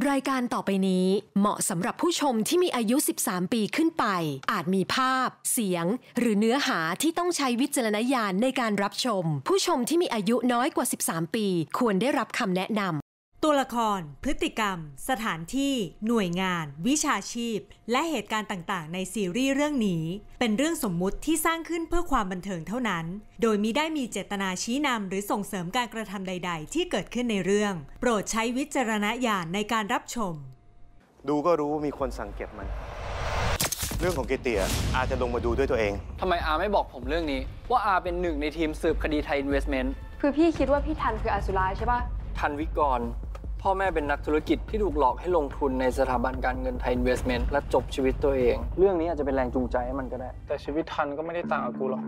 รายการต่อไปนี้เหมาะสำหรับผู้ชมที่มีอายุ 13 ปีขึ้นไปอาจมีภาพเสียงหรือเนื้อหาที่ต้องใช้วิจารณญาณในการรับชมผู้ชมที่มีอายุน้อยกว่า 13 ปีควรได้รับคำแนะนำตัวละครพฤติกรรมสถานที่หน่วยงานวิชาชีพและเหตุการณ์ต่างๆในซีรีส์เรื่องนี้เป็นเรื่องสมมุติที่สร้างขึ้นเพื่อความบันเทิงเท่านั้นโดยมิได้มีเจตนาชี้นำหรือส่งเสริมการกระทำใดๆที่เกิดขึ้นในเรื่องโปรดใช้วิจารณญาณในการรับชมดูก็รู้มีคนสังเกตมันเรื่องของเกเตียอาจะลงมาดูด้วยตัวเองทำไมอาไม่บอกผมเรื่องนี้ว่าอาเป็นหนึ่งในทีมสืบคดีไทยอินเวสท์เมนต์คือพี่คิดว่าพี่ทันคืออสุราใช่ปะทันวิกรพ่อแม่เป็นนักธุรกิจที่ถูกหลอกให้ลงทุนในสถาบันการเงินไทยอินเวสท์เมนต์และจบชีวิตตัวเองเรื่องนี้อาจจะเป็นแรงจูงใจให้มันก็ได้แต่ชีวิตทันก็ไม่ได้ต่างกับกูหรอก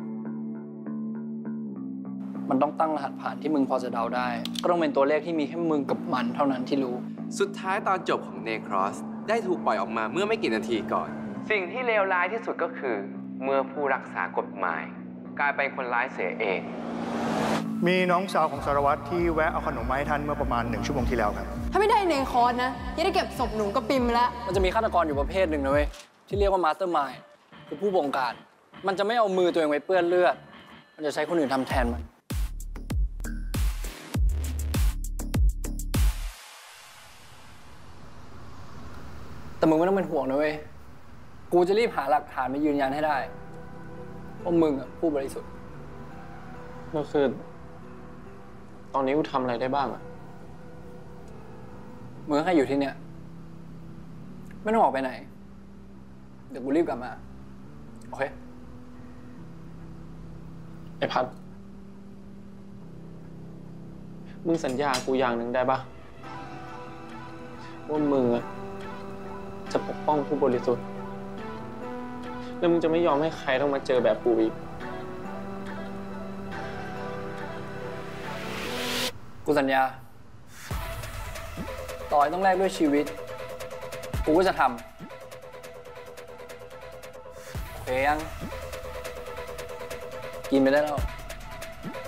มันต้องตั้งรหัสผ่านที่มึงพอจะเดาได้ก็ต้องเป็นตัวเลขที่มีแค่มึงกับมันเท่านั้นที่รู้สุดท้ายตอนจบของเนครอสได้ถูกปล่อยออกมาเมื่อไม่กี่นาทีก่อนสิ่งที่เลวร้ายที่สุดก็คือเมื่อผู้รักษากฎหมายกลายเป็นคนร้ายเสียเองมีน้องสาวของสารวัตรที่แวะเอาขนมมาให้ท่านเมื่อประมาณ1 ชั่วโมงที่แล้วครับถ้าไม่ได้เนคอร์สนะยังได้เก็บศพหนูกับปิมแล้วมันจะมีฆาตกรอยู่ประเภทหนึ่งนะเว้ยที่เรียกว่ามาสเตอร์มายด์คือผู้บงการมันจะไม่เอามือตัวเองไว้เปื้อนเลือดมันจะใช้คนอื่นทำแทนมันแต่มึงไม่ต้องเป็นห่วงนะเว้ยกูจะรีบหาหลักฐานมายืนยันให้ได้ว่ามึงอ่ะผู้บริสุทธิ์ก็คือตอนนี้กูทำอะไรได้บ้างอะมึงแค่อยู่ที่เนี่ยไม่ต้องออกไปไหนเดี๋ยวกูรีบกลับมาโอเคไอ้พัดมึงสัญญากูอย่างหนึ่งได้ปะว่ามึงอะจะปกป้องผู้บริสุทธิ์แล้วมึงจะไม่ยอมให้ใครต้องมาเจอแบบกูอีกกูสัญญาต่อให้ต้องแลกด้วยชีวิตกูก็จะทำโอเคยังกินไปได้แล้ว